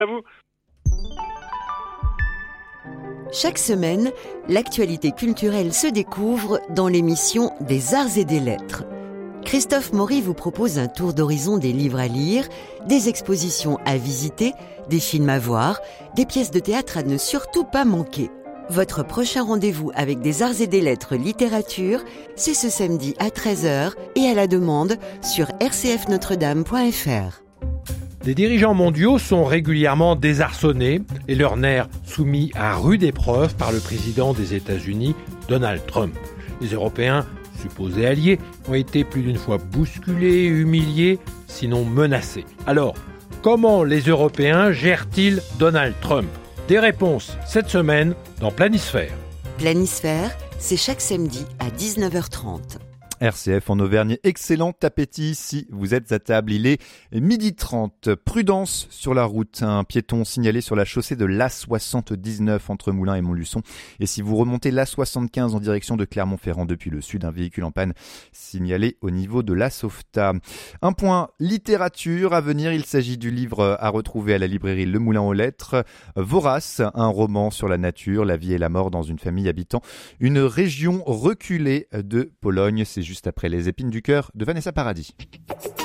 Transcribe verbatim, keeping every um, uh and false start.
À vous. Chaque semaine, l'actualité culturelle se découvre dans l'émission des Arts et des Lettres. Christophe Maury vous propose un tour d'horizon des livres à lire, des expositions à visiter, des films à voir, des pièces de théâtre à ne surtout pas manquer. Votre prochain rendez-vous avec des Arts et des Lettres littérature, c'est ce samedi à treize heures et à la demande sur r c f notre dame point f r. Des dirigeants mondiaux sont régulièrement désarçonnés et leurs nerfs soumis à rude épreuve par le président des États-Unis, Donald Trump. Les Européens, supposés alliés, ont été plus d'une fois bousculés, humiliés, sinon menacés. Alors, comment les Européens gèrent-ils Donald Trump ? Des réponses cette semaine dans Planisphère. Planisphère, c'est chaque samedi à dix-neuf heures trente. R C F en Auvergne, excellent appétit si vous êtes à table. Il est midi trente. Prudence sur la route. Un piéton signalé sur la chaussée de l'A soixante-dix-neuf entre Moulins et Montluçon. Et si vous remontez l'A soixante-quinze en direction de Clermont-Ferrand depuis le sud, un véhicule en panne signalé au niveau de la Sauvetat. Un point littérature à venir. Il s'agit du livre à retrouver à la librairie Le Moulin aux Lettres. Vorace, un roman sur la nature, la vie et la mort dans une famille habitant une région reculée de Pologne. C'est juste après Les Épines du cœur de Vanessa Paradis.